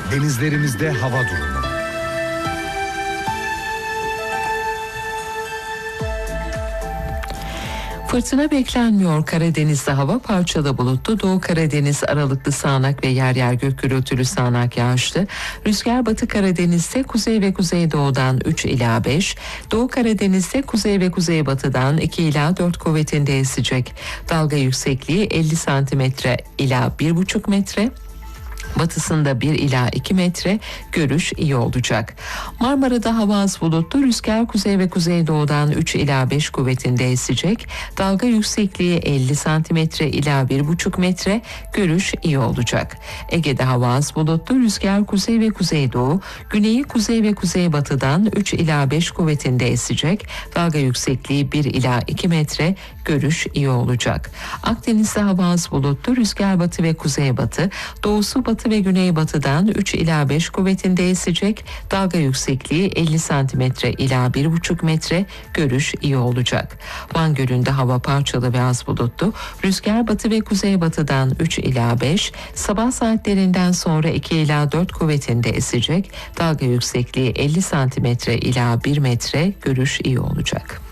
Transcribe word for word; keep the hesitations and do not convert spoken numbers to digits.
Denizlerimizde hava durumu. Fırtına beklenmiyor. Karadeniz'de hava parçalı bulutlu. Doğu Karadeniz aralıklı sağanak ve yer yer gök gürültülü sağanak yağışlı. Rüzgar Batı Karadeniz'de kuzey ve kuzeydoğudan üç ila beş. Doğu Karadeniz'de kuzey ve kuzeybatıdan iki ila dört kuvvetinde esecek. Dalga yüksekliği elli santimetre ila bir buçuk metre. Batısında bir ila iki metre, görüş iyi olacak. Marmara'da hava az bulutlu, rüzgar kuzey ve kuzeydoğudan üç ila beş kuvvetinde esecek. Dalga yüksekliği elli santimetre ila bir buçuk metre, görüş iyi olacak. Ege'de hava az bulutlu, rüzgar kuzey ve kuzeydoğu, güneyi kuzey ve kuzeybatıdan üç ila beş kuvvetinde esecek. Dalga yüksekliği bir ila iki metre, görüş iyi olacak. Akdeniz'de hava az bulutlu, rüzgar batı ve kuzeybatı, doğusu batı ve güneybatıdan üç ila beş kuvvetinde esecek. Dalga yüksekliği elli santimetre ila bir buçuk metre, görüş iyi olacak. Van Gölü'nde hava parçalı ve az bulutlu, rüzgar batı ve kuzeybatıdan üç ila beş, sabah saatlerinden sonra iki ila dört kuvvetinde esecek. Dalga yüksekliği elli santimetre ila bir metre, görüş iyi olacak.